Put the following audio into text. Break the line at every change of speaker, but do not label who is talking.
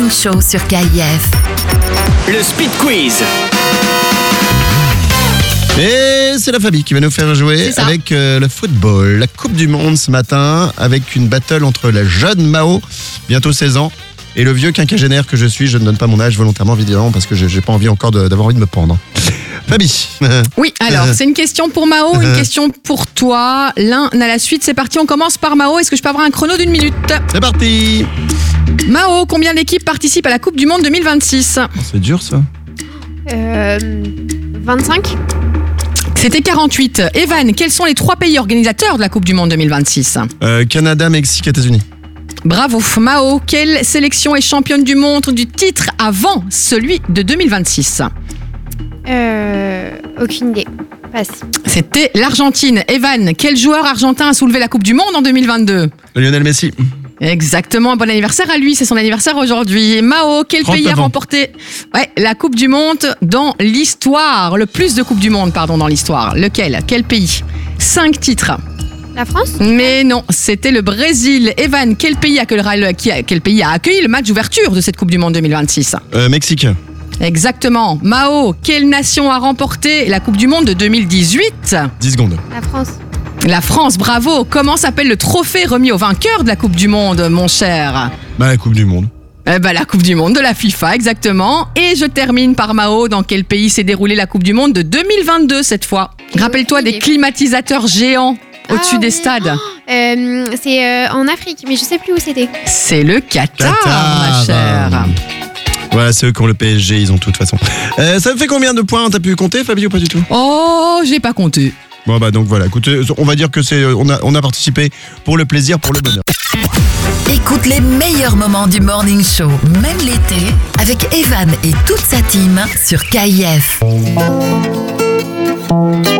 Morning Show sur KIF.
Le Speed Quiz.
Et c'est la Fabi qui va nous faire jouer avec le football. La Coupe du Monde ce matin avec une battle entre la jeune Mao, bientôt 16 ans, et le vieux quinquagénaire que je suis. Je ne donne pas mon âge volontairement, évidemment, parce que j'ai pas envie encore d'avoir envie de me pendre. Fabi.
Oui, alors c'est une question pour Mao, une question pour toi. L'un à la suite, c'est parti. On commence par Mao. Est-ce que je peux avoir un chrono d'1 minute?
C'est parti.
Mao, combien d'équipes participent à la Coupe du Monde 2026?
C'est dur ça.
25.
C'était 48. Evan, quels sont les 3 pays organisateurs de la Coupe du Monde 2026?
Canada, Mexique, États-Unis.
Bravo. Mao, quelle sélection est championne du monde du titre avant celui de 2026?
Aucune idée. Passe.
C'était l'Argentine. Evan, quel joueur argentin a soulevé la Coupe du Monde en 2022?
Lionel Messi.
Exactement, bon anniversaire à lui, c'est son anniversaire aujourd'hui. Mao, quel pays a remporté la Coupe du Monde dans l'histoire? Le plus de Coupes du Monde, dans l'histoire. Lequel? Quel pays? 5 titres.
La France?
Mais non, c'était le Brésil. Evan, quel pays a accueilli le match d'ouverture de cette Coupe du Monde 2026?
Mexique.
Exactement. Mao, quelle nation a remporté la Coupe du Monde de 2018?
10 secondes.
La France.
La France, bravo. Comment s'appelle le trophée remis au vainqueur de la Coupe du Monde, mon cher?
La Coupe du Monde.
La Coupe du Monde de la FIFA, exactement. Et je termine par Mao. Dans quel pays s'est déroulée la Coupe du Monde de 2022 cette fois? Rappelle-toi des climatisateurs géants au-dessus des stades.
C'est en Afrique, mais je sais plus où c'était.
C'est le Qatar, ma chère.
Voilà, c'est eux qui ont le PSG, ils ont tout de toute façon. Ça me fait combien de points? T'as pu compter, Fabio, ou pas du tout?
Oh, j'ai pas compté.
Bon donc voilà, écoutez, on va dire que on a participé pour le plaisir, pour le bonheur.
Écoute les meilleurs moments du Morning Show, même l'été, avec Evan et toute sa team sur KIF.